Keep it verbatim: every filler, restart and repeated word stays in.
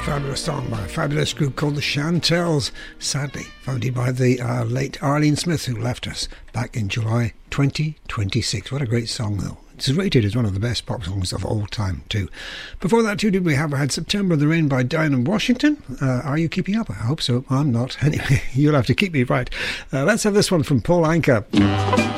Fabulous song by a fabulous group called the Chantels, sadly founded by the uh, late Arlene Smith, who left us back in July twenty twenty-six. What a great song, though. It's rated as one of the best pop songs of all time, too. Before that, too, did we have had September in the Rain by Diana Washington? Uh, are you keeping up? I hope so. I'm not. Anyway, you'll have to keep me right. Uh, let's have this one from Paul Anka.